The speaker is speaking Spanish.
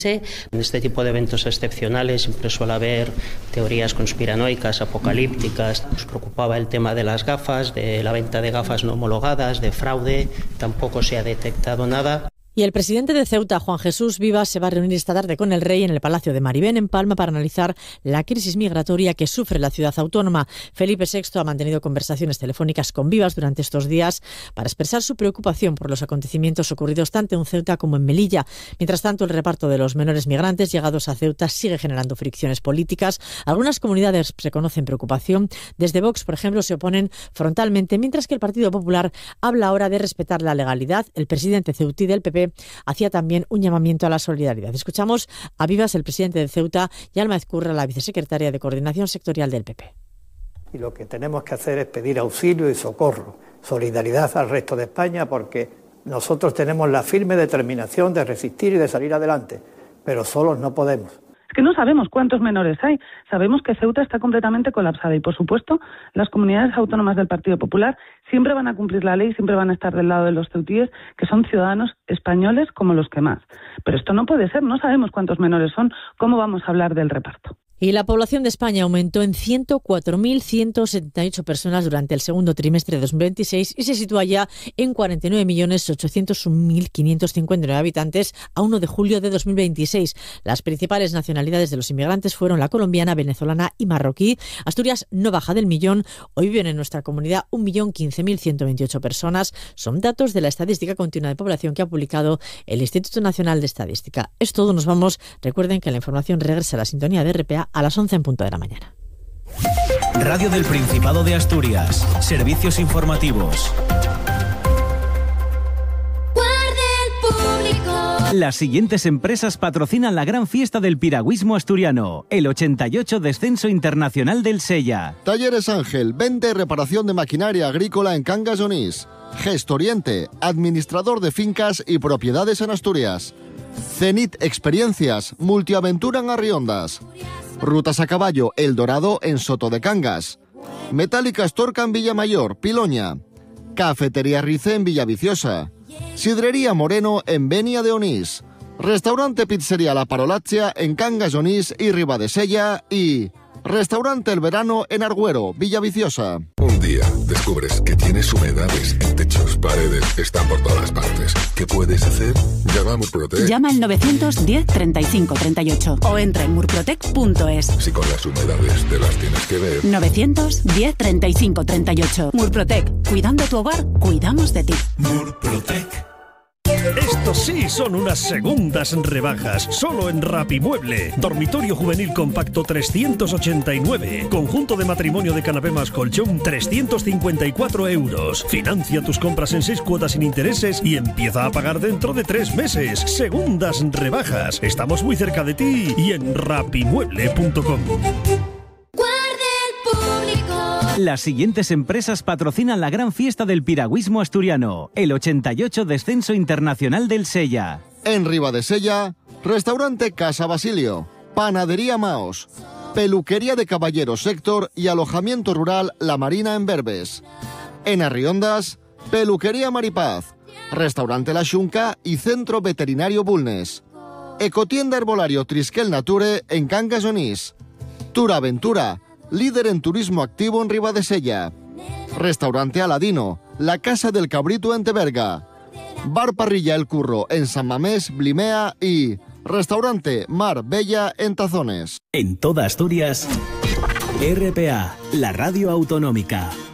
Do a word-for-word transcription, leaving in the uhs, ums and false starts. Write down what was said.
En este tipo de eventos excepcionales siempre suele haber teorías conspiranoicas, apocalípticas. Nos preocupaba el tema de las gafas, de la venta de gafas no homologadas, de fraude. Tampoco se ha detectado nada. Y el presidente de Ceuta, Juan Jesús Vivas, se va a reunir esta tarde con el rey en el Palacio de Maribén, en Palma, para analizar la crisis migratoria que sufre la ciudad autónoma. Felipe sexto ha mantenido conversaciones telefónicas con Vivas durante estos días para expresar su preocupación por los acontecimientos ocurridos tanto en Ceuta como en Melilla. Mientras tanto, el reparto de los menores migrantes llegados a Ceuta sigue generando fricciones políticas. Algunas comunidades reconocen preocupación. Desde Vox, por ejemplo, se oponen frontalmente, mientras que el Partido Popular habla ahora de respetar la legalidad. El presidente ceutí del P P hacía también un llamamiento a la solidaridad. Escuchamos a Vivas, el presidente de Ceuta, y Alma Ezcurra, la vicesecretaria de Coordinación Sectorial del P P. Y lo que tenemos que hacer es pedir auxilio y socorro, solidaridad al resto de España, porque nosotros tenemos la firme determinación de resistir y de salir adelante, pero solos no podemos. Es que no sabemos cuántos menores hay. Sabemos que Ceuta está completamente colapsada y, por supuesto, las comunidades autónomas del Partido Popular siempre van a cumplir la ley, siempre van a estar del lado de los ceutíes, que son ciudadanos españoles como los que más. Pero esto no puede ser, no sabemos cuántos menores son, ¿cómo vamos a hablar del reparto? Y la población de España aumentó en ciento cuatro mil ciento setenta y ocho personas durante el segundo trimestre de dos mil veintiséis y se sitúa ya en cuarenta y nueve millones ochocientos un mil quinientos cincuenta y nueve habitantes a uno de julio de dos mil veintiséis. Las principales nacionalidades de los inmigrantes fueron la colombiana, venezolana y marroquí. Asturias no baja del millón. Hoy viven en nuestra comunidad un millón quince mil ciento veintiocho personas. Son datos de la Estadística Continua de Población que ha publicado el Instituto Nacional de Estadística. Es todo, nos vamos. Recuerden que la información regresa a la sintonía de R P A a las once en punto de la mañana. Radio del Principado de Asturias. Servicios informativos. Las siguientes empresas patrocinan la gran fiesta del piragüismo asturiano, el ochenta y ocho Descenso Internacional del Sella. Talleres Ángel, venta y reparación de maquinaria agrícola en Cangas de Onís. Gestoriente, administrador de fincas y propiedades en Asturias. Zenit Experiencias, multiaventura en Arriondas. Rutas a caballo El Dorado en Soto de Cangas. Metálica Astorca en Villamayor, Piloña. Cafetería Rice en Villaviciosa. Sidrería Moreno en Benia de Onís. Restaurante Pizzería La Parolaccia en Cangas de Onís y Ribadesella. Y Restaurante El Verano en Argüero, Villaviciosa. Un día descubres que tienes humedades en techos, paredes, están por todas partes. ¿Qué puedes hacer? Llama a Murprotec. Llama al novecientos diez treinta y cinco treinta y ocho o entra en murprotec punto es. Si con las humedades te las tienes que ver. novecientos diez treinta y cinco treinta y ocho. Murprotec. Cuidando tu hogar, cuidamos de ti. Murprotec. Estos sí son unas segundas rebajas, solo en Rapimueble. Dormitorio juvenil compacto trescientos ochenta y nueve. Conjunto de matrimonio de canapé más colchón trescientos cincuenta y cuatro euros. Financia tus compras en seis cuotas sin intereses y empieza a pagar dentro de tres meses. Segundas rebajas. Estamos muy cerca de ti y en rapimueble punto com. Las siguientes empresas patrocinan la gran fiesta del piragüismo asturiano, el ochenta y ocho Descenso Internacional del Sella. En Ribadesella, Restaurante Casa Basilio, Panadería Maos, Peluquería de Caballeros Héctor y Alojamiento Rural La Marina en Berbes. En Arriondas, Peluquería Maripaz, Restaurante La Xunca y Centro Veterinario Bulnes. Ecotienda Herbolario Trisquel Nature en Cangas de Onís. Tour Aventura, líder en turismo activo en Ribadesella. Restaurante Aladino, La Casa del Cabrito en Teberga. Bar Parrilla El Curro en San Mamés, Blimea y Restaurante Mar Bella en Tazones. En toda Asturias, R P A, la radio autonómica.